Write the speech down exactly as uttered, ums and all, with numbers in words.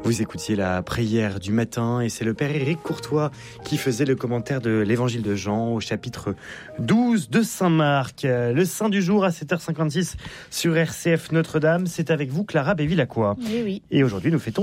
Vous écoutiez la prière du matin et c'est le Père Éric Courtois qui faisait le commentaire de l'Évangile de Jean au chapitre douze de Saint-Marc. Le Saint du jour à sept heures cinquante-six sur R C F Notre-Dame. C'est avec vous Clara Bévilacqua. Oui, oui. Et aujourd'hui nous fêtons